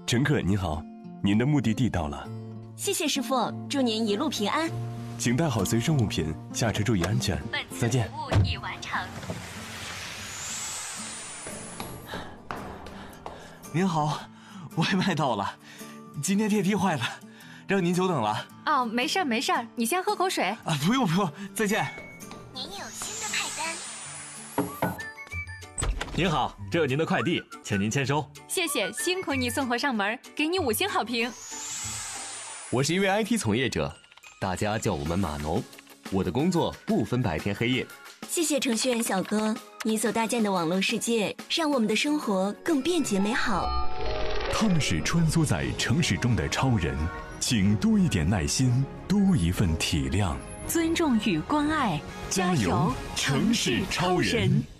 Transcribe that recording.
乘客您好，您的目的地到了。 谢谢师傅，祝您一路平安。 请带好随身物品，下车注意安全。再见。 服务已完成。 您好，外卖到了。今天电梯坏了，让您久等了。 哦，没事儿没事儿，你先喝口水。 啊，不用不用，再见。 您有新的派单。 您好，这有您的快递，请您签收。 谢谢，辛苦你送货上门，给你5星好评。 我是一位 IT 从业者，大家叫我们码农。我的工作不分白天黑夜。 谢谢程序员小哥，你所搭建的网络世界让我们的生活更便捷美好。 他们是穿梭在城市中的超人，请多一点耐心，多一份体谅， 尊重与关爱，加油，城市超人。